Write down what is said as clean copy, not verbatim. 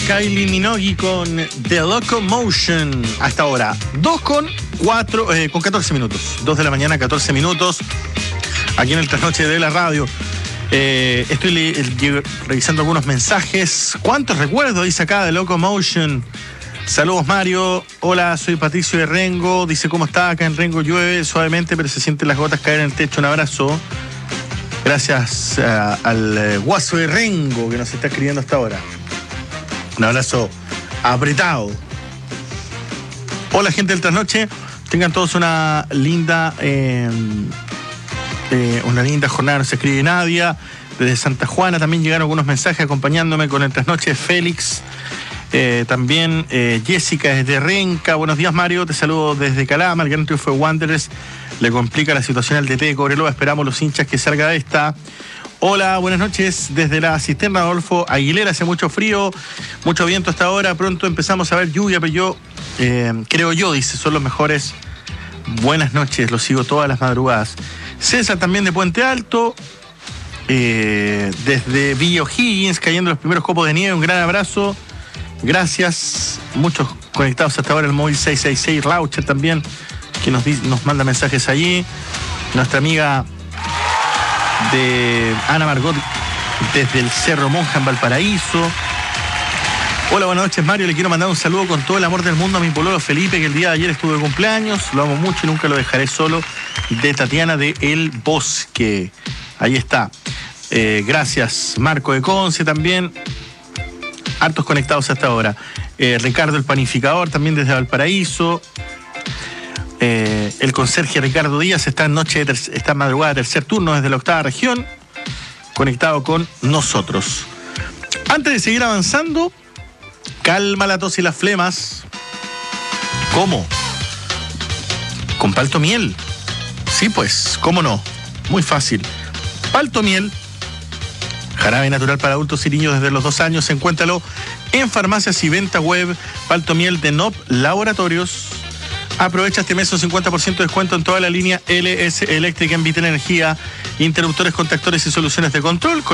Kylie Minogue con The Locomotion. Hasta ahora, 14 minutos. 2 de la mañana, 14 minutos. Aquí en el trasnoche de la radio. Estoy revisando algunos mensajes. ¿Cuántos recuerdos dice acá de Locomotion? Saludos, Mario. Hola, soy Patricio de Rengo. Dice, ¿cómo está? Acá en Rengo llueve suavemente, pero se sienten las gotas caer en el techo. Un abrazo. Gracias al guaso de Rengo que nos está escribiendo hasta ahora. Un abrazo apretado. Hola, gente del trasnoche. Tengan todos una linda jornada. Nos escribe Nadia. Desde Santa Juana también llegaron algunos mensajes acompañándome con el trasnoche. Félix. También Jessica desde Renca. Buenos días, Mario. Te saludo desde Calama. El gran triunfo de Wanderers le complica la situación al DT de Cobreloa. Esperamos los hinchas que salga de esta. Hola, buenas noches. Desde la cisterna Adolfo Aguilera, hace mucho frío, mucho viento hasta ahora. Pronto empezamos a ver lluvia, pero yo creo dice, son los mejores. Buenas noches, los sigo todas las madrugadas. César también de Puente Alto. Desde Villa O'Higgins, cayendo los primeros copos de nieve. Un gran abrazo. Gracias. Muchos conectados hasta ahora. El móvil 666 Laucher también, que nos manda mensajes allí. Nuestra amiga de Ana Margot desde el Cerro Monja en Valparaíso. Hola, buenas noches, Mario. Le quiero mandar un saludo con todo el amor del mundo a mi pololo Felipe, que el día de ayer estuvo de cumpleaños. Lo amo mucho y nunca lo dejaré solo. De Tatiana de El Bosque. Ahí está. Gracias, Marco de Conce también. Hartos conectados hasta ahora. Ricardo el Panificador también desde Valparaíso. El conserje Ricardo Díaz está esta madrugada tercer turno desde la 8ª región, conectado con nosotros. Antes de seguir avanzando, calma la tos y las flemas. ¿Cómo? Con Paltomiel. Sí, pues, ¿cómo no? Muy fácil. Paltomiel, jarabe natural para adultos y niños desde los 2 años. Encuéntralo en farmacias y venta web. Paltomiel de NOP Laboratorios. Aprovecha este mes un 50% de descuento en toda la línea LS Eléctrica en Vita Energía, interruptores, contactores y soluciones de control.